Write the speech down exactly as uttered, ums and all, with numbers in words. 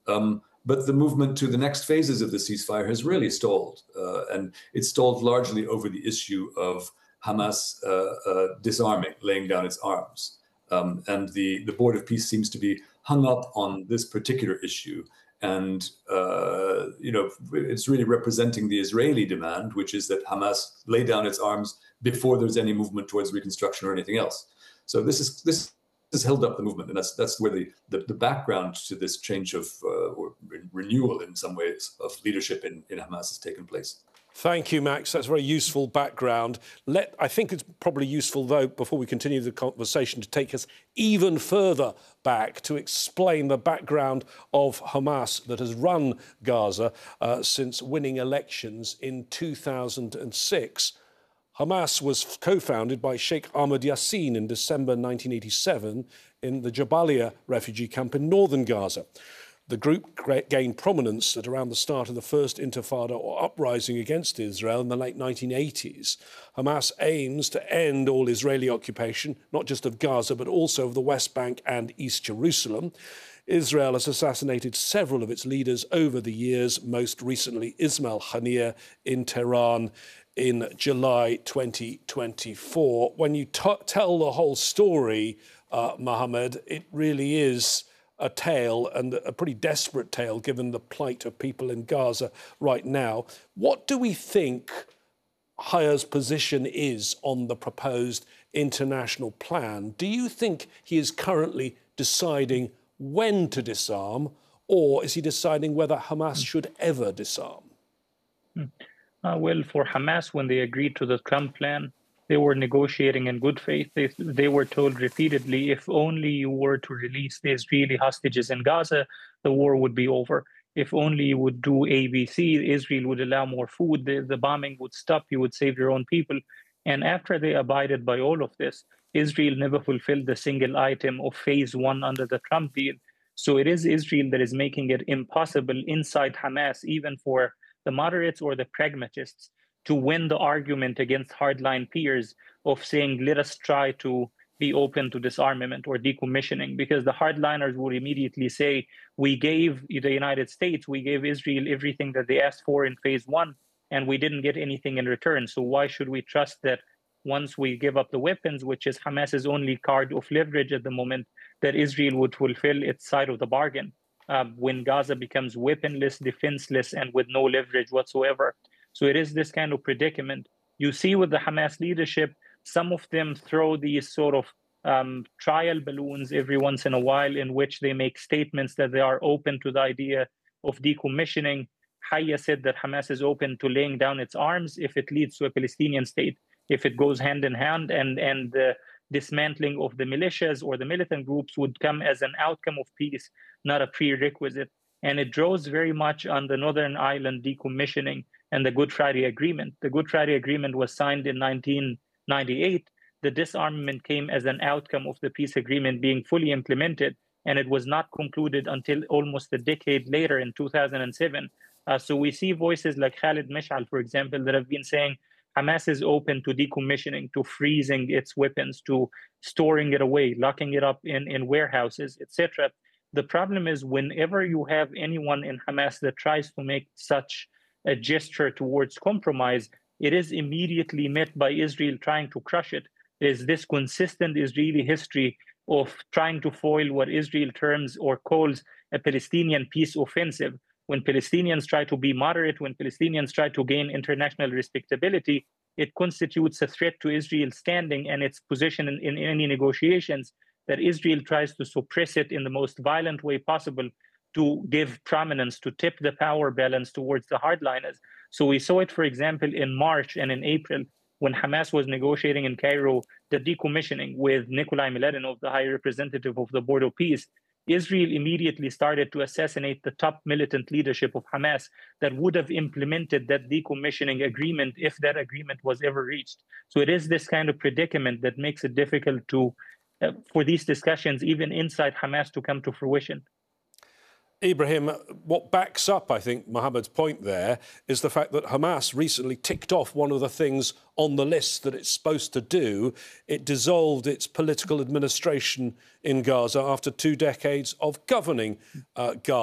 Um, but the movement to the next phases of the ceasefire has really stalled. Uh, and it stalled largely over the issue of Hamas uh, uh, disarming, laying down its arms. Um, and the, the Board of Peace seems to be hung up on this particular issue. And, uh, you know, it's really representing the Israeli demand, which is that Hamas lay down its arms before there's any movement towards reconstruction or anything else. So this is this has held up the movement, and that's that's where the the, the background to this change of uh, or re renewal in some ways of leadership in, in Hamas has taken place. Thank you, Max. That's a very useful background. Let, I think it's probably useful, though, before we continue the conversation, to take us even further back to explain the background of Hamas that has run Gaza uh, since winning elections in two thousand six. Hamas was co-founded by Sheikh Ahmed Yassin in December nineteen eighty-seven in the Jabalia refugee camp in northern Gaza. The group gained prominence at around the start of the first intifada or uprising against Israel in the late nineteen eighties. Hamas aims to end all Israeli occupation, not just of Gaza, but also of the West Bank and East Jerusalem. Israel has assassinated several of its leaders over the years, most recently Ismail Haniyeh in Tehran in July twenty twenty-four. When you t tell the whole story, uh, Mohammed, it really is a tale, and a pretty desperate tale, given the plight of people in Gaza right now. What do we think Hayya's position is on the proposed international plan? Do you think he is currently deciding when to disarm, or is he deciding whether Hamas should ever disarm? Uh, well, for Hamas, when they agreed to the Trump plan, they were negotiating in good faith. They, they were told repeatedly, if only you were to release the Israeli hostages in Gaza, the war would be over. If only you would do A B C, Israel would allow more food, the, the bombing would stop, you would save your own people. And after they abided by all of this, Israel never fulfilled the single item of phase one under the Trump deal. So it is Israel that is making it impossible inside Hamas, even for the moderates or the pragmatists, to win the argument against hardline peers of saying, let us try to be open to disarmament or decommissioning, because the hardliners would immediately say, we gave the United States, we gave Israel everything that they asked for in phase one, and we didn't get anything in return. So why should we trust that once we give up the weapons, which is Hamas's only card of leverage at the moment, that Israel would fulfill its side of the bargain um, when Gaza becomes weaponless, defenseless, and with no leverage whatsoever? So it is this kind of predicament. You see with the Hamas leadership, some of them throw these sort of um, trial balloons every once in a while in which they make statements that they are open to the idea of decommissioning. Hayya said that Hamas is open to laying down its arms if it leads to a Palestinian state, if it goes hand in hand, and, and the dismantling of the militias or the militant groups would come as an outcome of peace, not a prerequisite. And it draws very much on the Northern Ireland decommissioning and the Good Friday Agreement. The Good Friday Agreement was signed in nineteen ninety-eight. The disarmament came as an outcome of the peace agreement being fully implemented, and it was not concluded until almost a decade later in two thousand seven. Uh, so we see voices like Khalid Mash'al, for example, that have been saying Hamas is open to decommissioning, to freezing its weapons, to storing it away, locking it up in, in warehouses, et cetera. The problem is whenever you have anyone in Hamas that tries to make such a gesture towards compromise, it is immediately met by Israel trying to crush it. There's this consistent Israeli history of trying to foil what Israel terms or calls a Palestinian peace offensive. When Palestinians try to be moderate, when Palestinians try to gain international respectability, it constitutes a threat to Israel's standing and its position in, in any negotiations, that Israel tries to suppress it in the most violent way possible, to give prominence, to tip the power balance towards the hardliners. So we saw it, for example, in March and in April, when Hamas was negotiating in Cairo the decommissioning with Nikolai Mladenov, the High Representative of the Board of Peace. Israel immediately started to assassinate the top militant leadership of Hamas that would have implemented that decommissioning agreement if that agreement was ever reached. So it is this kind of predicament that makes it difficult to, uh, for these discussions, even inside Hamas, to come to fruition. Ibrahim, what backs up, I think, Mohammed's point there is the fact that Hamas recently ticked off one of the things on the list that it's supposed to do. It dissolved its political administration in Gaza after two decades of governing uh, Gaza.